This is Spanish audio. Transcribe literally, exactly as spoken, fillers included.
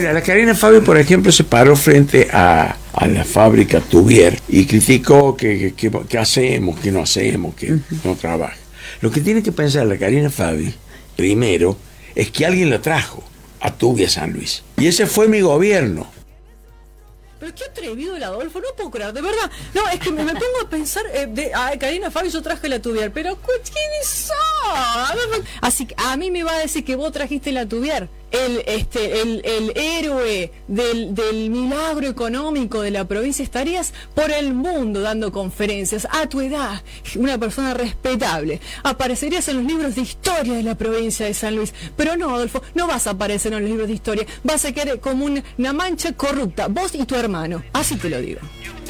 Mira, la Karina Fabi, por ejemplo, se paró frente a, a la fábrica Tubier y criticó que, que, que hacemos, que no hacemos, que uh-huh. no trabaja. Lo que tiene que pensar la Karina Fabi, primero, es que alguien la trajo a Tubia San Luis. Y ese fue mi gobierno. Pero qué atrevido el Adolfo, no puedo creer, de verdad. No, es que me, me pongo a pensar, eh, de, a Karina Fabi yo traje la Tubier, pero ¿quiénes son? Así que a mí me va a decir que vos trajiste la Tubier. El, este, el, el héroe del, del milagro económico de la provincia, estarías por el mundo dando conferencias a tu edad, una persona respetable, aparecerías en los libros de historia de la provincia de San Luis, pero no, Adolfo, no vas a aparecer en los libros de historia, vas a quedar como una, una mancha corrupta, vos y tu hermano, así te lo digo.